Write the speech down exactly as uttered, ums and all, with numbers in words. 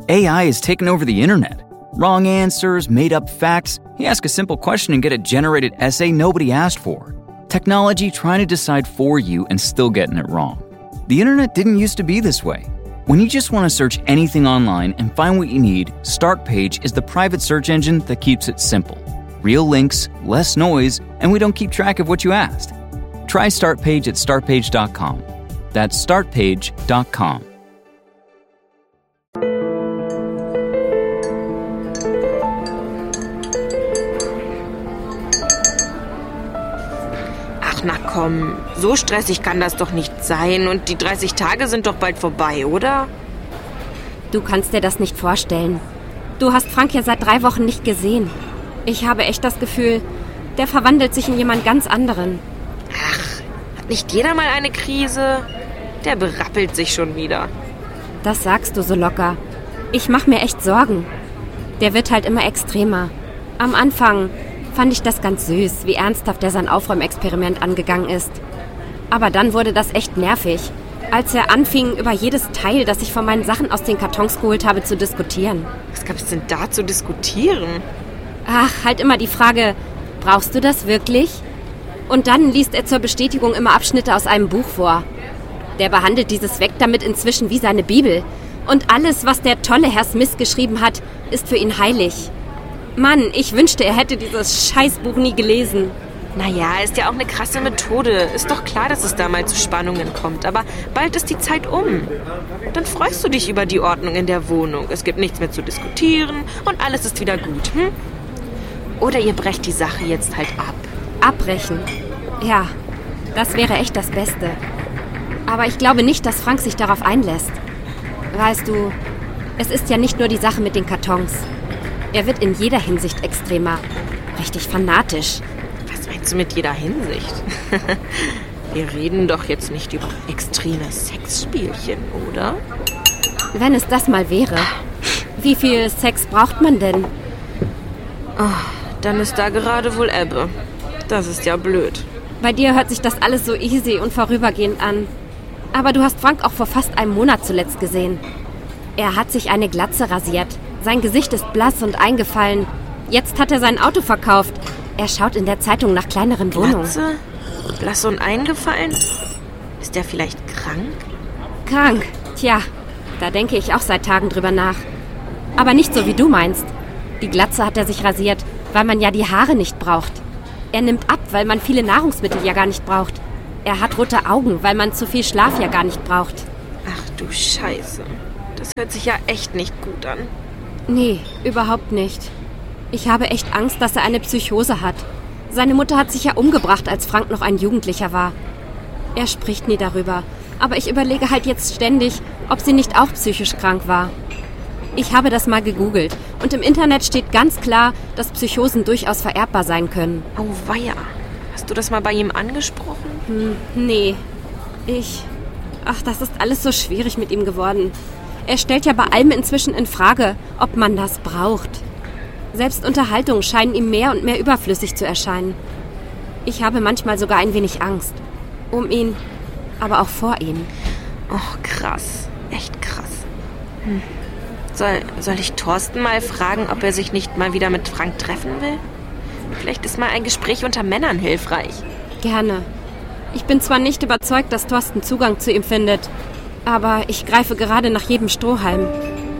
A I has taken over the internet. Wrong answers, made-up facts. You ask a simple question and get a generated essay nobody asked for. Technology trying to decide for you and still getting it wrong. The internet didn't used to be this way. When you just want to search anything online and find what you need, Startpage is the private search engine that keeps it simple. Real links, less noise, and we don't keep track of what you asked. Try Startpage at startpage dot com. That's startpage dot com. Na komm, so stressig kann das doch nicht sein. Und die dreißig Tage sind doch bald vorbei, oder? Du kannst dir das nicht vorstellen. Du hast Frank ja seit drei Wochen nicht gesehen. Ich habe echt das Gefühl, der verwandelt sich in jemand ganz anderen. Ach, hat nicht jeder mal eine Krise? Der berappelt sich schon wieder. Das sagst du so locker. Ich mache mir echt Sorgen. Der wird halt immer extremer. Am Anfang fand ich das ganz süß, wie ernsthaft er sein Aufräumexperiment angegangen ist. Aber dann wurde das echt nervig, als er anfing, über jedes Teil, das ich von meinen Sachen aus den Kartons geholt habe, zu diskutieren. Was gab es denn da zu diskutieren? Ach, halt immer die Frage, brauchst du das wirklich? Und dann liest er zur Bestätigung immer Abschnitte aus einem Buch vor. Der behandelt dieses Weg damit inzwischen wie seine Bibel. Und alles, was der tolle Herr Smith geschrieben hat, ist für ihn heilig. Mann, ich wünschte, er hätte dieses Scheißbuch nie gelesen. Naja, ist ja auch eine krasse Methode. Ist doch klar, dass es da mal zu Spannungen kommt. Aber bald ist die Zeit um. Dann freust du dich über die Ordnung in der Wohnung. Es gibt nichts mehr zu diskutieren und alles ist wieder gut. Hm? Oder ihr brecht die Sache jetzt halt ab. Abbrechen? Ja, das wäre echt das Beste. Aber ich glaube nicht, dass Frank sich darauf einlässt. Weißt du, es ist ja nicht nur die Sache mit den Kartons. Er wird in jeder Hinsicht extremer. Richtig fanatisch. Was meinst du mit jeder Hinsicht? Wir reden doch jetzt nicht über extreme Sexspielchen, oder? Wenn es das mal wäre. Wie viel Sex braucht man denn? Oh, dann ist da gerade wohl Ebbe. Das ist ja blöd. Bei dir hört sich das alles so easy und vorübergehend an. Aber du hast Frank auch vor fast einem Monat zuletzt gesehen. Er hat sich eine Glatze rasiert. Sein Gesicht ist blass und eingefallen. Jetzt hat er sein Auto verkauft. Er schaut in der Zeitung nach kleineren Wohnungen. Glatze? Blass und eingefallen? Ist der vielleicht krank? Krank? Tja, da denke ich auch seit Tagen drüber nach. Aber nicht so, wie du meinst. Die Glatze hat er sich rasiert, weil man ja die Haare nicht braucht. Er nimmt ab, weil man viele Nahrungsmittel ja gar nicht braucht. Er hat rote Augen, weil man zu viel Schlaf ja gar nicht braucht. Ach du Scheiße. Das hört sich ja echt nicht gut an. Nee, überhaupt nicht. Ich habe echt Angst, dass er eine Psychose hat. Seine Mutter hat sich ja umgebracht, als Frank noch ein Jugendlicher war. Er spricht nie darüber. Aber ich überlege halt jetzt ständig, ob sie nicht auch psychisch krank war. Ich habe das mal gegoogelt. Und im Internet steht ganz klar, dass Psychosen durchaus vererbbar sein können. Oh weia. Hast du das mal bei ihm angesprochen? Hm, nee. Ich... Ach, das ist alles so schwierig mit ihm geworden. Er stellt ja bei allem inzwischen in Frage, ob man das braucht. Selbst Unterhaltungen scheinen ihm mehr und mehr überflüssig zu erscheinen. Ich habe manchmal sogar ein wenig Angst. Um ihn, aber auch vor ihm. Oh, krass. Echt krass. Hm. Soll, soll ich Thorsten mal fragen, ob er sich nicht mal wieder mit Frank treffen will? Vielleicht ist mal ein Gespräch unter Männern hilfreich. Gerne. Ich bin zwar nicht überzeugt, dass Thorsten Zugang zu ihm findet, aber ich greife gerade nach jedem Strohhalm.